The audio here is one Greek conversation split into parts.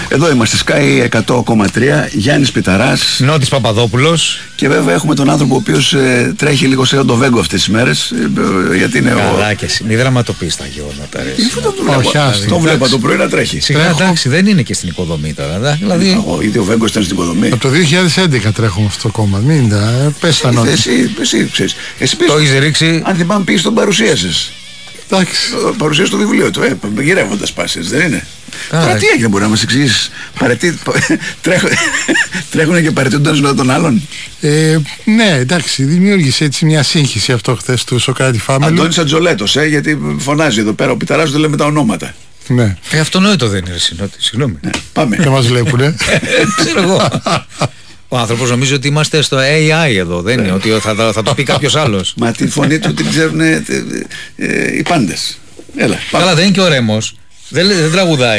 Εδώ είμαστε, Sky 100,3, Γιάννης Πιταράς, Νότης Παπαδόπουλος. Και βέβαια έχουμε τον άνθρωπο ο οποίος τρέχει λίγο σε οντοβέγκο αυτές τις μέρες. Γιατί είναι καλά και εσύ, μη δραματοποιείς τα γεγονότα. Το βλέπα το πρωί να τρέχει. Σιγά, εντάξει, δεν είναι και στην υποδομή τώρα. Δηλαδή... Ήδη ο Βέγκος ήταν στην υποδομή. Από το 2011 τρέχουμε αυτό το κόμμα. Μην τα πες τα νότια. Εσύ ξέρεις. Το έχεις ρίξει. Αν θυμάμαι πήγες τον παρουσίασες. Παρουσίασε το βιβλίο του, γυρεύοντας πάσες, δεν είναι? Τώρα τι έγινε, μπορεί να μας εξηγήσεις? Τρέχουνε και παρετούνται ένα τον άλλον. Ναι, εντάξει, δημιούργησε έτσι μια σύγχυση αυτό χθες του Σοκράτη Φάμελου. Αντώνης Ατζολέτος, γιατί φωνάζει εδώ πέρα ο Πιταράς, δεν λέμε τα ονόματα. Ναι. Αυτονόητο δεν είναι, συγγνώμη. Πάμε. Δεν μας βλέπουνε. Ξέρω εγώ. Ο άνθρωπος νομίζει ότι είμαστε στο AI εδώ, δεν είναι ότι θα το πει κάποιος άλλος. Μα τη φωνή του την ξέρουν οι πάντες. Έλα, καλά, δεν είναι και ο Ρέμος. Δεν τραγουδάει.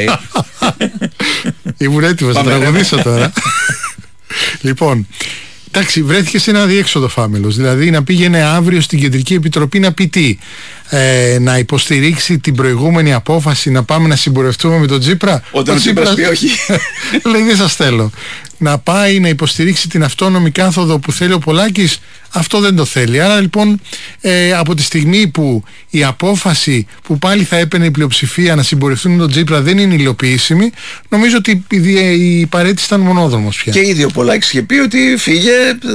Ήμουν έτοιμος να τραγουδήσω τώρα. Λοιπόν, εντάξει, βρέθηκε σε ένα διέξοδο Φάμελος. Δηλαδή να πήγαινε αύριο στην Κεντρική Επιτροπή να πει τι? Να υποστηρίξει την προηγούμενη απόφαση να πάμε να συμπορευτούμε με τον Τσίπρα. Όταν ο Τσίπρας πει όχι. Λέει δεν σας θέλω. Να πάει να υποστηρίξει την αυτόνομη κάθοδο που θέλει ο Πολάκης, αυτό δεν το θέλει. Άρα λοιπόν από τη στιγμή που η απόφαση που πάλι θα έπαιρνε η πλειοψηφία να συμπορευτούν με τον Τσίπρα δεν είναι υλοποιήσιμη, νομίζω ότι η παρέτηση ήταν μονόδρομος πια. Και ήδη ο Πολάκης είχε πει ότι φύγε,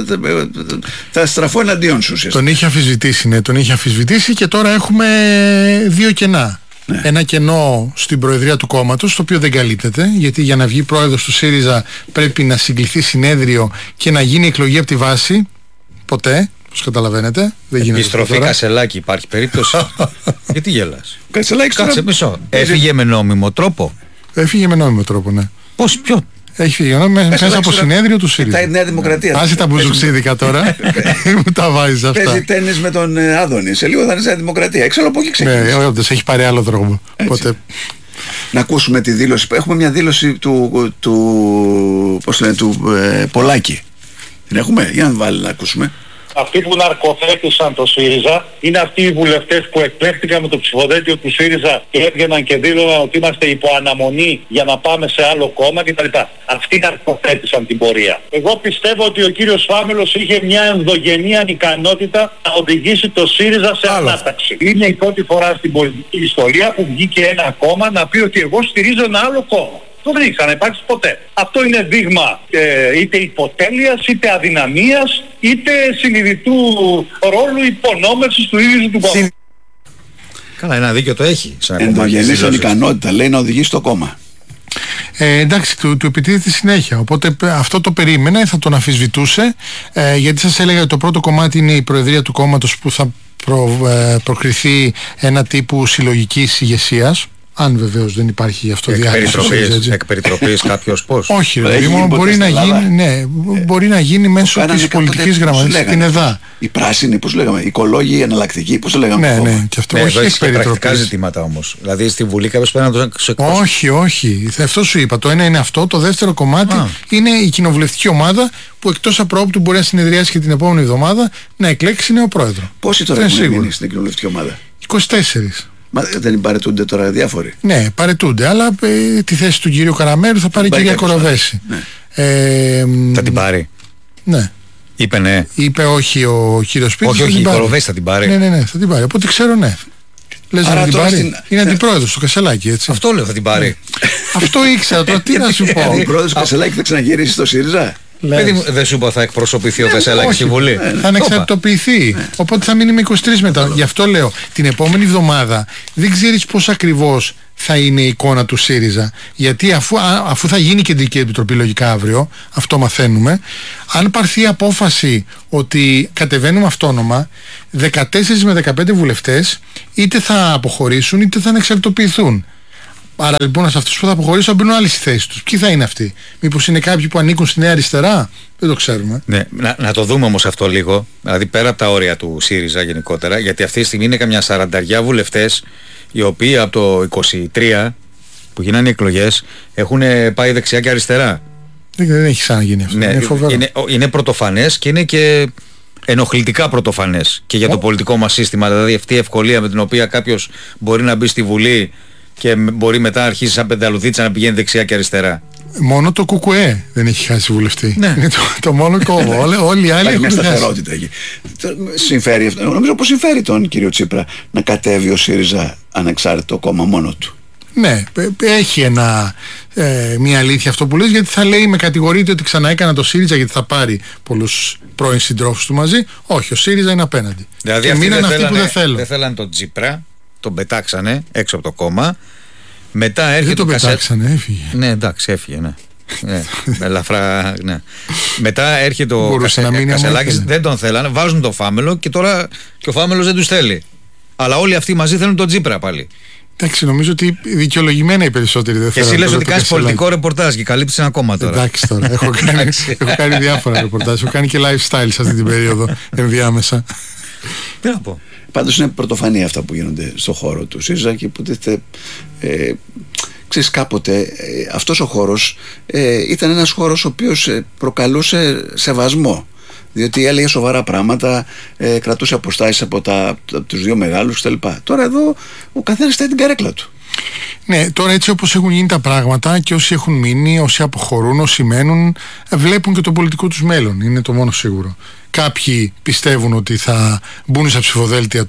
θα στραφώ εναντίον σου. Τον είχε αμφισβητήσει, ναι, τον είχε αμφισβητήσει και τώρα έχουμε δύο κενά. Ναι. Ένα κενό στην προεδρία του κόμματος, το οποίο δεν καλύπτεται, γιατί για να βγει πρόεδρος του ΣΥΡΙΖΑ πρέπει να συγκληθεί συνέδριο και να γίνει εκλογή από τη βάση. Ποτέ, όπως καταλαβαίνετε. Επιστροφή Κασελάκη, υπάρχει περίπτωση? Γιατί γελάς? Κασελάκη, κάτσε μισό. Έφυγε με νόμιμο τρόπο? Έφυγε με νόμιμο τρόπο, ναι. Πώς, ποιο? Έχει φύγει μέσα από συνέδριο του ΣΥΡΙΖΑ. Τα Νέα Δημοκρατία. Άσε τα μπουζουξίδικα τώρα. Μου τα βάζεις αυτά. Παίζει τένις με τον Άδωνη. Σε λίγο θα είναι Νέα Δημοκρατία. Ξέρω από εκεί ξεκινήσει. Ναι, όντως έχει πάρει άλλο δρόμο. Οπότε... Να ακούσουμε τη δήλωση. Έχουμε μια δήλωση του Πολάκη. Την έχουμε? Για να βάλει να ακούσουμε. Αυτοί που ναρκοθέτησαν το ΣΥΡΙΖΑ είναι αυτοί οι βουλευτές που εκλέχθηκαν με το ψηφοδέλτιο του ΣΥΡΙΖΑ και έβγαιναν και δήλωναν ότι είμαστε υπό αναμονή για να πάμε σε άλλο κόμμα κτλ. Αυτοί ναρκοθέτησαν την πορεία. Εγώ πιστεύω ότι ο κύριος Φάμελος είχε μια ενδογενή ανικανότητα να οδηγήσει το ΣΥΡΙΖΑ σε ανάταξη. Είναι η πρώτη φορά στην πολιτική ιστορία που βγήκε ένα κόμμα να πει ότι εγώ στηρίζω ένα άλλο κόμμα. Δεν έχει ξαναυπάρξει ποτέ. Αυτό είναι δείγμα είτε υποτέλειας, είτε αδυναμίας, είτε συνειδητού ρόλου υπονόμευσης του ίδιου του κόμματος. Καλά, ένα δίκιο το έχει. Ενδογενής ανικανότητα, λέει, να οδηγήσει το κόμμα. Εντάξει, του επιτίθεται συνέχεια. Οπότε αυτό το περίμενε, θα τον αμφισβητούσε. Γιατί σας έλεγα ότι το πρώτο κομμάτι είναι η προεδρία του κόμματος που θα προκριθεί ένα τύπου συλλογικής ηγεσίας. Αν βεβαίως δεν υπάρχει γι' αυτό διάρκεια. Εκ περιτροπής κάποιος πώς? Όχι, μπορεί να γίνει, ναι, μπορεί να γίνει μέσω της πολιτικής γραμματείας στην ΕΔΑ. Οι πράσινοι, πώς λέγαμε, οι οικολόγοι, οι εναλλακτικοί, πώς το λέγαμε? Ναι, και αυτό όχι εκ περιτροπής. Πρακτικά ζητήματα όμως. Δηλαδή στη Βουλή κάποιος πρέπει να τους εκπροσωπήσει. Όχι. Αυτό σου είπα. Το ένα είναι αυτό. Το δεύτερο κομμάτι είναι η κοινοβουλευτική ομάδα που εκτός απρόπτου μπορεί να συνεδριάσει και την επόμενη εβδομάδα να εκλέξει νέο πρόεδρο. Πόσοι τώρα έχουν μείνει στην κοινοβουλευτική ομάδα? 24. Μα δεν παρετούνται τώρα διάφοροι? Ναι, παρετούνται, αλλά τη θέση του κυρίου Καραμέλου θα πάρει η κυρία Κοροβέση. Ναι. Θα την πάρει? Ναι. Είπε ναι. Είπε όχι ο κύριος Σπύρης. Όχι, η Κοροβέση θα την πάρει. Ναι, θα την πάρει. Από ό,τι ξέρω, ναι. Λες να την πάρει? Είναι αντιπρόεδρος του Κασελάκη, έτσι. Αυτό λέω, θα την πάρει. Αυτό ήξερα, τώρα τι να σου πω. Ο πρόεδρος του Κασελάκη θα ξαναγυρίσει στο ΣΥΡΙΖΑ? Δεν σου είπα θα εκπροσωπηθεί ο Κασελάκης στη Βουλή? Θα ανεξαρτητοποιηθεί. Οπότε θα μείνει με 23 μετά. Γι' αυτό λέω, την επόμενη εβδομάδα δεν ξέρεις πώς ακριβώς θα είναι η εικόνα του ΣΥΡΙΖΑ. Γιατί αφού θα γίνει κεντρική επιτροπή λογικά αύριο, αυτό μαθαίνουμε, αν πάρθει απόφαση ότι κατεβαίνουμε αυτόνομα, 14 με 15 βουλευτές είτε θα αποχωρήσουν είτε θα ανεξαρτητοποιηθούν. Άρα λοιπόν σε αυτούς που θα αποχωρήσουν μπαίνουν άλλοι στη θέση τους. Ποιοι θα είναι αυτοί? Μήπως είναι κάποιοι που ανήκουν στη Νέα Αριστερά? Δεν το ξέρουμε. Ναι, να το δούμε όμως αυτό λίγο. Δηλαδή πέρα από τα όρια του ΣΥΡΙΖΑ γενικότερα, γιατί αυτή τη στιγμή είναι καμιά 40 βουλευτές οι οποίοι από το 23 που γίνανε οι εκλογές έχουν πάει δεξιά και αριστερά. Δεν έχει ξαναγίνει αυτό. Ναι, είναι πρωτοφανές και είναι και ενοχλητικά πρωτοφανές και για το πολιτικό μας σύστημα. Δηλαδή αυτή η ευκολία με την οποία κάποιος μπορεί να μπει στη Βουλή και μπορεί μετά να αρχίσει σαν πενταλουδίτσα να πηγαίνει δεξιά και αριστερά. Μόνο το ΚΚΕ δεν έχει χάσει βουλευτή. Ναι. Είναι το μόνο κόμμα. Όλοι οι άλλοι Έχει μια έχουν χάσει. σταθερότητα εκεί. Συμφέρει αυτό. Νομίζω πως συμφέρει τον κύριο Τσίπρα να κατέβει ο ΣΥΡΙΖΑ ανεξάρτητο κόμμα μόνο του. Ναι, έχει μια αλήθεια αυτό που λες, γιατί θα λέει με κατηγορείται ότι ξανά έκανα το ΣΥΡΙΖΑ γιατί θα πάρει πολλούς πρώην συντρόφους του μαζί. Όχι, ο ΣΥΡΙΖΑ είναι απέναντι. Δηλαδή και μείναν αυτοί που δεν δεν θέλουν. θέλαν τον Τσίπρα, τον πετάξανε έξω από το κόμμα. Μετά έρχεται Δεν τον πετάξανε, έφυγε. Ναι, εντάξει, έφυγε, ναι. Ελαφρά, ναι. Μετά έρχεται ο Κασελάκης, δεν τον θέλανε, βάζουν τον Φάμελο και τώρα και ο Φάμελος δεν τους θέλει. Αλλά όλοι αυτοί μαζί θέλουν τον Τσίπρα πάλι. Εντάξει, νομίζω ότι δικαιολογημένα οι περισσότεροι δεν θέλουν. Και εσύ λες ότι κάνεις πολιτικό ρεπορτάζ και καλύπτεις ένα κόμμα τώρα. Εντάξει τώρα, έχω κάνει διάφορα ρεπορτάζ, έχω κάνει και lifestyle σε αυτή την περίοδο ενδιάμεσα. Τι να πω. Πάντως είναι πρωτοφανή αυτά που γίνονται στον χώρο του ΣΥΡΙΖΑ και που ξέρεις, κάποτε αυτός ο χώρος ήταν ένας χώρος ο οποίος προκαλούσε σεβασμό, διότι έλεγε σοβαρά πράγματα, κρατούσε αποστάσεις από τους δύο μεγάλους κτλ. Τώρα εδώ ο καθένας θέλει την καρέκλα του. Ναι, τώρα έτσι όπως έχουν γίνει τα πράγματα και όσοι έχουν μείνει, όσοι αποχωρούν, όσοι μένουν, βλέπουν και το πολιτικό τους μέλλον, είναι το μόνο σίγουρο. Κάποιοι πιστεύουν ότι θα μπουν στα ψηφοδέλτια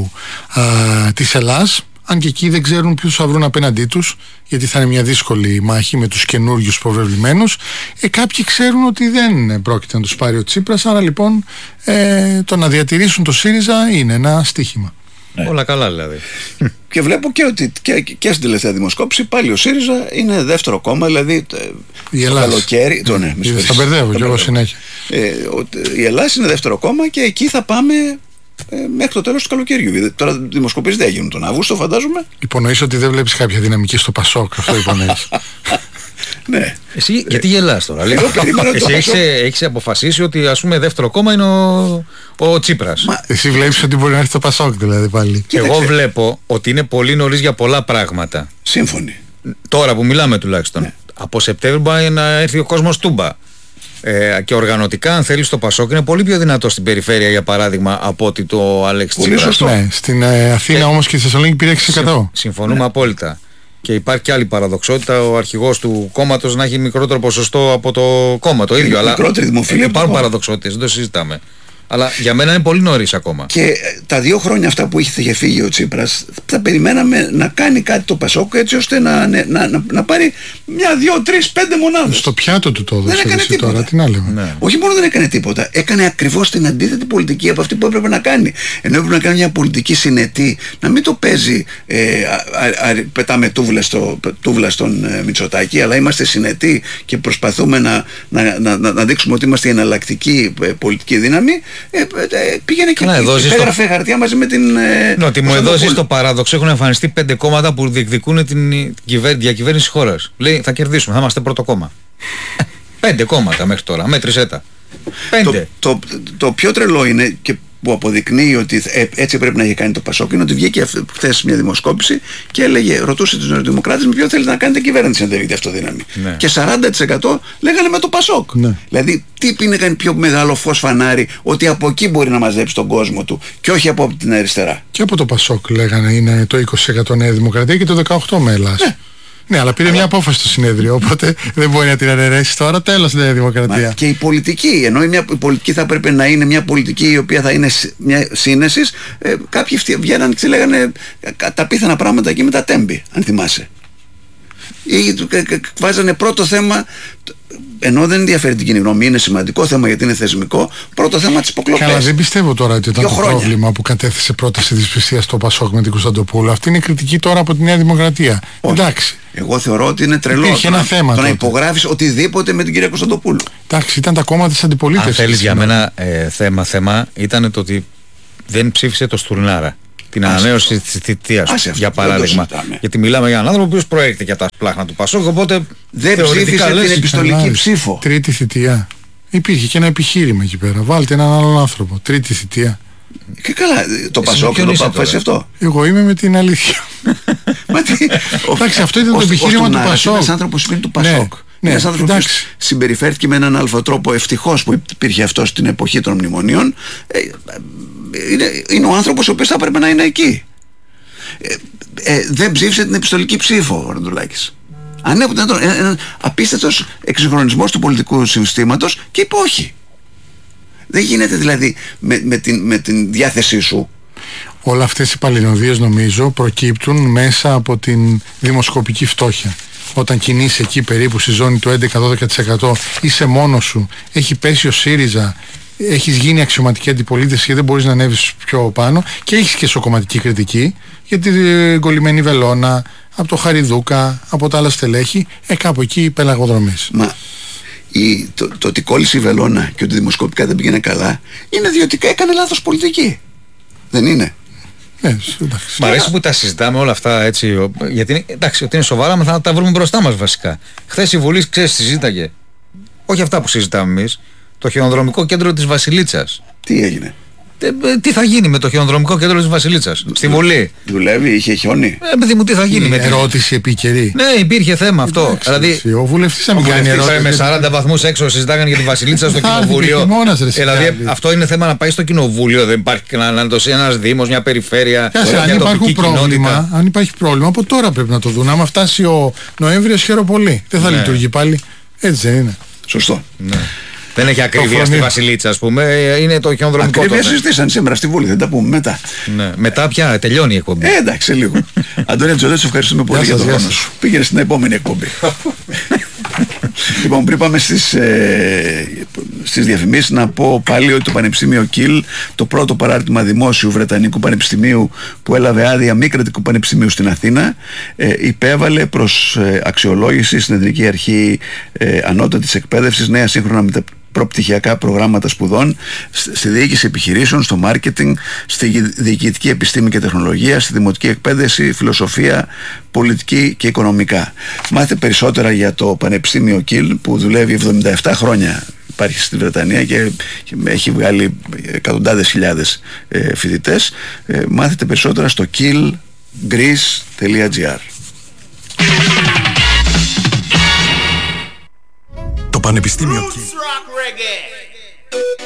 της Ελλάς, αν και εκεί δεν ξέρουν ποιους θα βρουν απέναντί τους, γιατί θα είναι μια δύσκολη μάχη με τους καινούριους προβεβλημένους. Κάποιοι ξέρουν ότι δεν πρόκειται να τους πάρει ο Τσίπρας, άρα λοιπόν το να διατηρήσουν το ΣΥΡΙΖΑ είναι ένα στοίχημα. Ναι. Όλα καλά δηλαδή. Και βλέπω και ότι και στην τελευταία δημοσκόπηση πάλι ο ΣΥΡΙΖΑ είναι δεύτερο κόμμα, δηλαδή το καλοκαίρι. Θα μπερδεύω κι εγώ συνέχεια. Η Ελλάδα είναι δεύτερο κόμμα και εκεί θα πάμε μέχρι το τέλος του καλοκαιριού. Τώρα δημοσκοπήσεις δεν έγιναν τον Αύγουστο, φαντάζομαι. Υπονοείς ότι δεν βλέπεις κάποια δυναμική στο Πασόκ, αυτό υπονοείς. Ναι. Εσύ γιατί γελάς τώρα? Εσύ έχεις αποφασίσει ότι ας πούμε δεύτερο κόμμα είναι ο Τσίπρας. Εσύ βλέπεις ότι μπορεί να έρθει το Πασόκ δηλαδή πάλι. Εγώ βλέπω ότι είναι πολύ νωρίς για πολλά πράγματα. Σύμφωνοι. Τώρα που μιλάμε τουλάχιστον. Ναι. Από Σεπτέμβριο μπορεί να έρθει ο κόσμος τούμπα. Και οργανωτικά, αν θέλεις, το Πασόκ είναι πολύ πιο δυνατό στην περιφέρεια, για παράδειγμα, από ότι το Αλέξη Τσίπρας. Ναι, στην Αθήνα όμως και στη Θεσσαλονίκη πήρε 6%. Συμφωνούμε απόλυτα. Και υπάρχει και άλλη παραδοξότητα, ο αρχηγός του κόμματος να έχει μικρότερο ποσοστό από το κόμμα το ίδιο. Αλλά υπάρχουν παραδοξότητες, δεν το συζητάμε. Αλλά για μένα είναι πολύ νωρίς ακόμα. Και τα 2 χρόνια αυτά που είχε φύγει ο Τσίπρας, θα περιμέναμε να κάνει κάτι το Πασόκ έτσι ώστε να πάρει 1, 2, 3, 5 μονάδες. Στο πιάτο του το έδωσε. Δεν έκανε τίποτα. Τώρα, τι να λέμε. Ναι. Όχι μόνο δεν έκανε τίποτα, έκανε ακριβώς την αντίθετη πολιτική από αυτή που έπρεπε να κάνει. Ενώ έπρεπε να κάνει μια πολιτική συνετή, να μην το παίζει πετάμε τούβλα στον Μητσοτάκη, αλλά είμαστε συνετοί και προσπαθούμε να δείξουμε ότι είμαστε η εναλλακτική πολιτική δύναμη. Πήγαινε και έγραφε χαρτιά μαζί με την. Νότιμο, εδώ ζει το παράδοξο. Έχουν εμφανιστεί 5 κόμματα που διεκδικούν την διακυβέρνηση χώρας. Λέει θα κερδίσουμε, θα είμαστε πρώτο κόμμα. 5 κόμματα μέχρι τώρα, μέτρησέ τα. 5. Το πιο τρελό είναι και που αποδεικνύει ότι έτσι πρέπει να έχει κάνει το Πασόκ είναι ότι βγήκε χθες μια δημοσκόπηση και ρωτούσε τους νεοδημοκράτες με ποιο θέλετε να κάνετε κυβέρνηση αν δεν έχετε αυτοδύναμη. Ναι. Και 40% λέγανε με το Πασόκ. Ναι. Δηλαδή, τι είναι κάνει πιο μεγάλο φως φανάρι ότι από εκεί μπορεί να μαζέψει τον κόσμο του και όχι από την αριστερά. Και από το Πασόκ λέγανε είναι το 20% Νέα Δημοκρατία και το 18% με Ελλάς. Ναι. Ναι, αλλά πήρε μια απόφαση στο συνέδριο, οπότε δεν μπορεί να την αναιρέσει τώρα. Τέλος, Νέα Δημοκρατία. Και η πολιτική, ενώ η πολιτική θα πρέπει να είναι μια πολιτική η οποία θα είναι μια σύνεση, κάποιοι βγαίναν και λέγανε τα πίθανα πράγματα εκεί με τα τέμπη, αν θυμάσαι. Ή βάζανε πρώτο θέμα, ενώ δεν ενδιαφέρει την κοινή γνώμη, είναι σημαντικό θέμα γιατί είναι θεσμικό, πρώτο θέμα τις υποκλοπές. Καλά, δεν πιστεύω τώρα ότι ήταν το πρόβλημα που κατέθεσε πρόταση δυσπιστίας στο Πασόκ με την Κωνσταντοπούλου. Αυτή είναι κριτική τώρα από τη Νέα Δημοκρατία. Όχι. Εντάξει. Εγώ θεωρώ ότι είναι τρελό το να υπογράφεις οτιδήποτε με την κυρία Κωνσταντοπούλου. Εντάξει, ήταν τα κόμματα της αντιπολίτευσης. Αν θέλεις, για μένα θέμα ήταν το ότι δεν ψήφισε το Στουρνάρα. Την ανανέωση της θητείας, για παράδειγμα. Γιατί μιλάμε για έναν άνθρωπο ο οποίος προέρχεται για τα σπλάχνα του Πασόκ, οπότε δεν ψήφισε την επιστολική ψήφο. Τρίτη θητεία. Υπήρχε και ένα επιχείρημα εκεί πέρα. Βάλτε έναν άλλον άνθρωπο. Τρίτη θητεία. Και καλά, το Πασόκ το αποφάσισε αυτό. Εγώ είμαι με την αλήθεια. Εντάξει, αυτό ήταν το επιχείρημα του Πασόκ. Ένας άνθρωπος σπίτι του Πασόκ. Ένας άνθρωπος που συμπεριφέρθηκε με έναν αλφα τρόπο, ευτυχώς που υπήρχε αυτό στην εποχή των μνημονίων. Είναι ο άνθρωπος ο οποίος θα έπρεπε να είναι εκεί. Δεν ψήφισε την επιστολική ψήφο ο Ραντουλάκης. Ανέβουν ένα απίστευτος εξυγχρονισμός του πολιτικού συστήματος και είπε όχι. Δεν γίνεται δηλαδή με την διάθεσή σου. Όλα αυτές οι παλινοδίες νομίζω προκύπτουν μέσα από την δημοσκοπική φτώχεια. Όταν κινείσαι εκεί περίπου στη ζώνη του 11-12%, είσαι μόνος σου, έχει πέσει ο ΣΥΡΙΖΑ, έχεις γίνει αξιωματική αντιπολίτευση και δεν μπορείς να ανέβεις πιο πάνω και έχεις και σοκομματική κριτική για την κολλημένη βελόνα, από το Χαριδούκα, από τα άλλα στελέχη, κάπου εκεί πελαγοδρομείς. Μα το ότι κόλλησε η βελόνα και ότι δημοσκοπικά δεν πήγαινε καλά είναι διότι έκανε λάθος πολιτική. Δεν είναι? Μ' αρέσει που τα συζητάμε όλα αυτά έτσι, γιατί εντάξει, ότι είναι σοβαρά, θα τα βρούμε μπροστά μας βασικά. Χθες η Βουλή, ξέρεις, συζήταγε. Όχι αυτά που συζητάμε εμείς. Το χιονοδρομικό κέντρο της Βασιλίτσας. Τι έγινε? Τι θα γίνει με το χιονοδρομικό κέντρο της Βασιλίτσας στη Βουλή? Δουλεύει, είχε χιόνι? Παιδί μου, τι θα γίνει με την ερώτηση επίκαιρη? Ναι, υπήρχε θέμα αυτό. Δηλαδή, ο βουλευτής να μην κάνει ερώτηση. Με 40 βαθμούς έξω συζητάγανε για τη Βασιλίτσα στο κοινοβούλιο. Δηλαδή, αυτό είναι θέμα να πάει στο κοινοβούλιο. Δεν υπάρχει ένας δήμος, μια περιφέρεια, μια τοπική κοινότητα. Αν υπάρχει πρόβλημα, από τώρα πρέπει να το δουν. Άμα φτάσει ο Νοέμβριος, χαίρομαι πολύ. Δεν θα λειτουργεί πάλι. Έτσι δεν είναι? Σωστό. Δεν έχει ακρίβεια στη Βασιλίτσα, ας πούμε. Είναι το χιονοδρομικό. Ακρίβεια συζητήσαν σήμερα στη Βουλή, δεν τα πούμε μετά. Ναι. Μετά πια τελειώνει η εκπομπή. Εντάξει, λίγο. Αντώνη Τζολέτης, ευχαριστούμε πολύ για τον χρόνο σου. Πήγαινε στην επόμενη εκπομπή. Λοιπόν, πριν πάμε στις διαφημίσεις, να πω πάλι ότι το Πανεπιστήμιο Κιλ, το πρώτο παράρτημα δημόσιου Βρετανικού Πανεπιστημίου που έλαβε άδεια μη κρατικού πανεπιστημίου στην Αθήνα, υπέβαλε προς αξιολόγηση στην Εθνική Αρχή Ανώτατης Εκπαίδευσης νέα σύγχρονα προπτυχιακά προγράμματα σπουδών στη διοίκηση επιχειρήσεων, στο μάρκετινγκ, στη διοικητική επιστήμη και τεχνολογία, στη δημοτική εκπαίδευση, φιλοσοφία, πολιτική και οικονομικά. Μάθετε περισσότερα για το Πανεπιστήμιο Κιλ που δουλεύει 77 χρόνια, υπάρχει στη Βρετανία και έχει βγάλει εκατοντάδες χιλιάδες φοιτητές. Μάθετε περισσότερα στο killgreece.gr. Το Πανεπιστήμιο Κιλ.